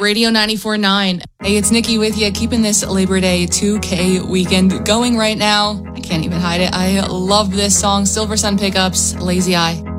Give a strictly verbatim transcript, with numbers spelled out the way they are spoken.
Radio ninety-four point nine. Hey, it's Nikki with you, keeping this Labor Day two K weekend going right now. I can't even hide it. I love this song. Silver Sun Pickups, Lazy Eye.